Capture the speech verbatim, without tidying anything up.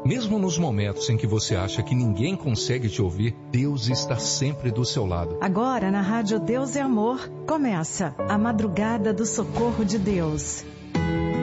Mesmo nos momentos em que você acha que ninguém consegue te ouvir, Deus está sempre do seu lado. Agora na Rádio Deus é Amor, começa a Madrugada do Socorro de Deus.